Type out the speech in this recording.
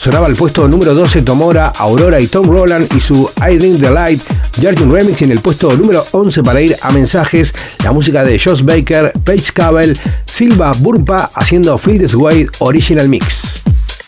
Sonaba el puesto número 12 Tomora, Aurora y Tom Roland y su I Drink the Light, Jartin Remix. Y en el puesto número 11 para ir a mensajes, la música de Josh Baker, Paige Cable, Silva Burpa haciendo Feel This Way Original Mix.